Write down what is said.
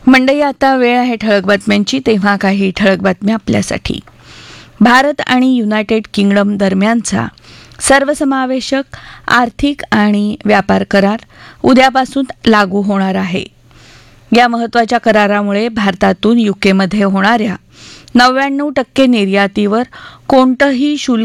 मंडळी, आता वेळ आहे ठळक बातम्यांची. तेव्हा काही ठळक बातम्या आपल्यासाठी. भारत आणि युनायटेड किंगडम दरम्यानचा सर्वसमावेशक आर्थिक आणि व्यापार करार उद्यापासून लागू होणार आहे. या महत्त्वाच्या करारामुळे भारतातून युकेमध्ये होणाऱ्या 99% निर्यातीवर कोणतंही शुल्क